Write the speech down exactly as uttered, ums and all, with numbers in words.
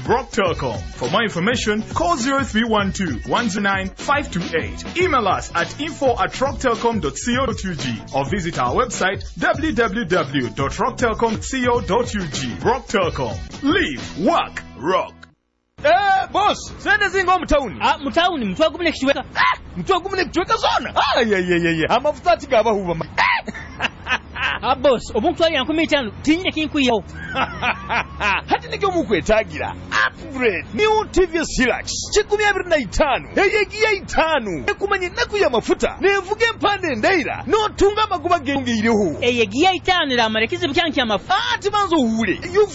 Rock Telecom. For more information, call zero three one two, one zero nine, five two eight. Email us at info at rock telecom dot co dot u g or visit our website w w w dot rock telecom dot co dot u g. Rock Telecom. Live, work, rock. Eh, boss, sende zingo mtauni. Ah, mtauni, mtu agumune kichweka. Ah, mtu agumune kichweka zona. Ah, ye ye ye ye. Amafuta tigaba huba. Ah, boss, omuntu ali yankumi tano, tinye kinkuyo. Hati nikyo mukwetagira. Upgrade. New T V S Hilux. Chikumi abiri na itano. Eyegiya itano. Ekumanye naku ya mafuta. Nevuge mpande ndaira. No tunga maguba genge iriho. Eyegiya itano la marekizi byanki amafuta. Ah, timanzo hure.